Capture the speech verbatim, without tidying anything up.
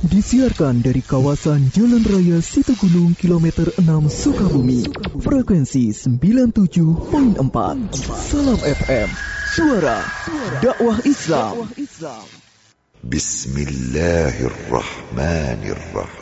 Disiarkan dari kawasan Jalan Raya Situgunung kilometer enam Sukabumi. Frekuensi sembilan puluh tujuh koma empat. Salam F M, suara dakwah Islam. Bismillahirrahmanirrahim.